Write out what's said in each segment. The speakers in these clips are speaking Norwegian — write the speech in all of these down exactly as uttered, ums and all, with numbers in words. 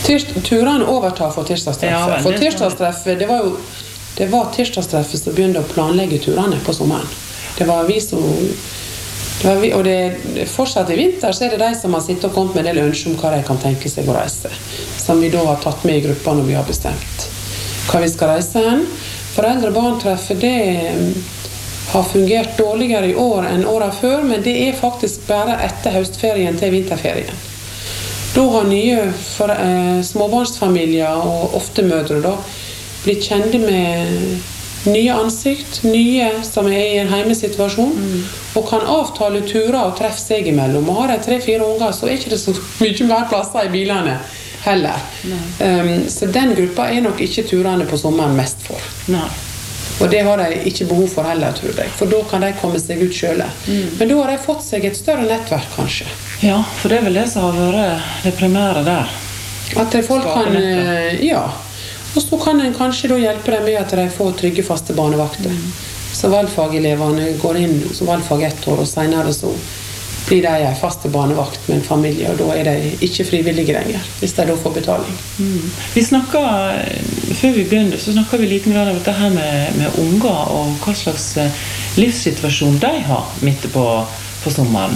Turene overtar for tirsdagstreffet. Ja, for tirsdagstreffet, det var jo det var tirsdagstreffet som begynte å planlegge turene på sommeren. Det var vi som det var vi, og det fortsatt i vinter så er det de som har sittet og kommet med en del ønsker om hva de kan tenke seg å reise. Som vi da har tatt med i gruppa når vi har bestemt hva vi skal reise hen. Foreldre-barn-treffet, det har fungert dårligere i år enn året før, men det er faktisk bare etter høstferien til vinterferien. Da har nye for, eh, småbarnsfamilier og ofte mødre da, blitt kjente med nye ansikt, nye som er i en heimesituasjon, mm. og kan avtale turer og treffe seg imellom. Og har de tre-fire unger, så er ikke det så mye mer plasser i bilene heller. Um, så den gruppa er nok ikke turene på sommeren mest for. Nei. Og det har de ikke behov for heller, tror jeg. For da kan de komme seg ut selv. Mm. Men da har de fått seg et større nettverk, kanskje. Ja, for det er vel det som har vært det primære der. At folk kan, ja. Og så kan en kanskje da hjelpe dem med at de får trygge faste barnevakter. Mm. Så valgfagelevene går inn som valgfag ett år, og senere så blir de en faste barnevakt med en familie, og da er de ikke frivillige lenger, hvis de da får betaling. Mm. Vi snakket, før vi begynner, så snakket vi litt om dette her med, med unger, og hva slags livssituasjon de har midt på, på sommeren.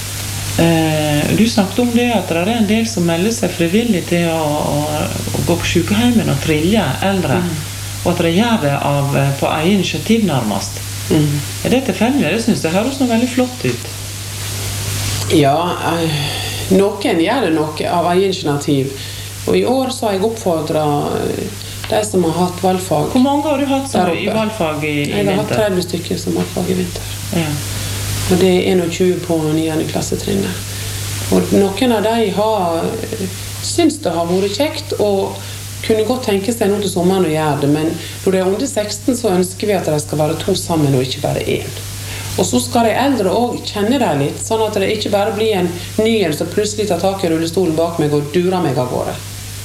Eh, du snakket om det at det er en del som melder seg frivillig til å, å, å gå på sykehjemmen og trille eldre, mm. og at de gjør det av, på egen initiativ nærmest. Mm. Er det tilfeldig? Det synes jeg høres noe veldig flott ut. Ja, eh, noen gjør det noe av egen initiativ. Og i år så har jeg oppfordret de som har hatt valgfag. Hvor mange har du hatt som i valgfag i, i vinter? Jeg har hatt tretti stykker som valgfag i vinter. Ja. Og det er tjueen på niende klassetrinnet. Og noen av de har syns det har vært kjekt og kunne godt tenke seg noe til sommeren å gjøre det, men når de er under seksten så ønsker vi at de skal være to sammen og ikke bare én. Og så skal de eldre også kjenne dem litt, sånn at det ikke bare blir en nyhet som plutselig tar tak i rullestolen bak meg og durer meg av gårde.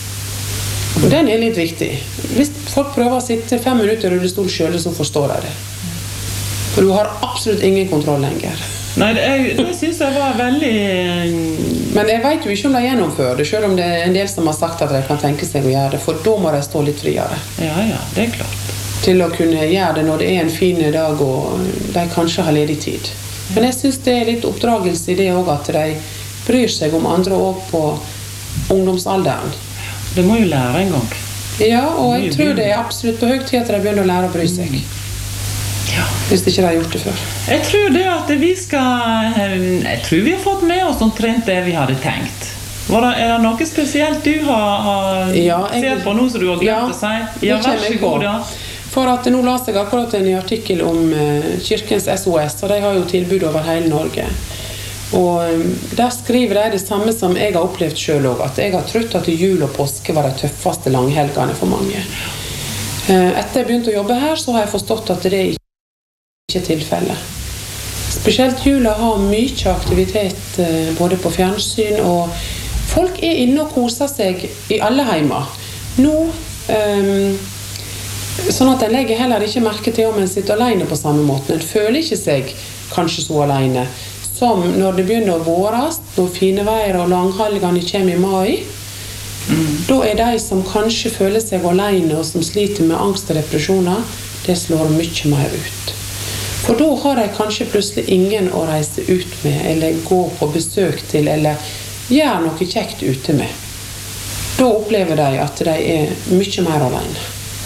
Og den er litt viktig. Hvis folk prøver å sitte fem minutter i rullestol selv, så forstår de det. For du har absolutt ingen kontroll lenger. Nei, det, er, det synes jeg var veldig... Men jeg vet jo ikke om de gjennomfører det, selv om det er en del som har sagt at de kan tenke seg å gjøre det, for da må de stå litt friere. Ja, ja, det er klart. Til å kunne gjøre det når det er en fin dag, og de kanskje har ledig tid. Men jeg synes det er litt oppdragelse i det også, at de bryr seg om andre også på ungdomsalderen. Det må jo lære en gang. Ja, og jeg tror det er absolutt på høy tid at de begynner å lære å bry seg. Mm. Ja. Hvis ikke de har gjort det før. Jeg tror det at vi skal Jeg tror vi har fått med oss omtrent det vi hadde tenkt. Var det, er det noe spesielt du har, har ja, jeg, sett på nå som du har glemt ja, å si? Ja, vær så god da. For at nå las jeg akkurat en artikkel om uh, Kirkens S O S, og de har jo tilbud over hele Norge. Og um, der skriver de det samme som jeg har opplevd selv også, at jeg har trodd at jul og påske var de tøffeste langhelgene for mange. Uh, etter jeg begynte å jobbe her, så har jeg forstått at det ikke ikke tilfelle. Spesielt jula har mye aktivitet både på fjernsyn, og folk er inne og koser seg i alle heimer. Nå, um, sånn at en legger heller ikke merke til om en sitter alene på samme måte. En føler ikke seg kanskje så alene, som når det begynner å våres, når fine veier og langhelgene kommer i mai. Mm. Da er de som kanskje føler seg alene og som sliter med angst og depresjoner, det slår mye mer ut. For da har de kanskje plutselig ingen å reise ut med, eller gå på besøk til, eller gjøre noe kjekt ute med. Da opplever de at de er mye mer alene.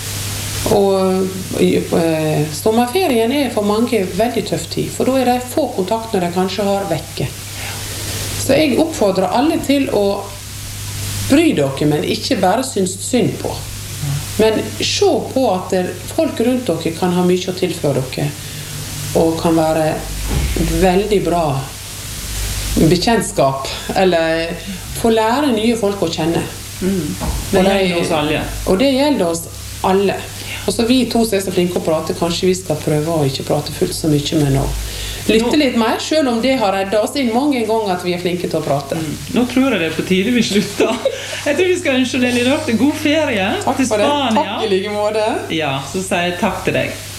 Og eh, sommerferien er for mange veldig tøff tid, for da er det få kontakt når de kanskje har vekke. Så jeg oppfordrer alle til å bry dere, men ikke bare synes synd på. Men se på at folk rundt dere kan ha mye å tilføre dere, og kan være veldig bra bekjentskap, eller få lære nye folk å kjenne. Mm. Det og gjelder oss alle. Og det gjelder oss alle. Og så vi to som er så flinke å prate, kanskje vi skal prøve å ikke prate fullt så mye, men å lytte litt mer, selv om det har reddet oss inn mange ganger at vi er flinke til å prate. Mm. Nå tror jeg det er på tide vi slutter. Jeg tror vi skal ønske deg litt god ferie takk til Spania. Takk for det. Takk i like måte. Ja, så sier jeg takk til deg.